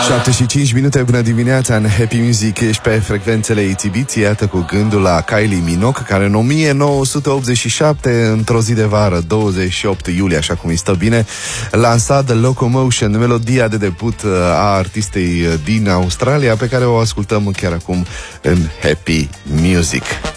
7 și 5 minute, bună dimineața în Happy Music. Ești pe frecvențele Itibiții. Iată cu gândul la Kylie Minogue, care în 1987, într-o zi de vară, 28 iulie, așa cum îi stă bine, lansa The Locomotion, melodia de debut a artistei din Australia, pe care o ascultăm chiar acum în Happy Music.